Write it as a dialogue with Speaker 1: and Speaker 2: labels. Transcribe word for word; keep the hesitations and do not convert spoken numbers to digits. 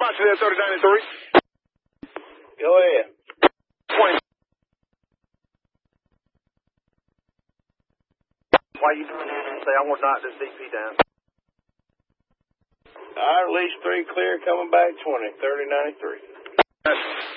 Speaker 1: Spot you there, thirty ninety-three.
Speaker 2: Go ahead.
Speaker 1: twenty. Why you doing that? Say, I want to knock this D P down.
Speaker 2: All right, release three clear, coming back twenty, thirty ninety-three.